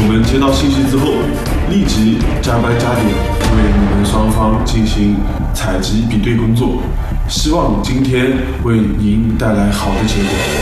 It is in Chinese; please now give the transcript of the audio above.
我们接到信息之后，立即加班加点为你们双方进行采集比对工作，希望今天为您带来好的结果。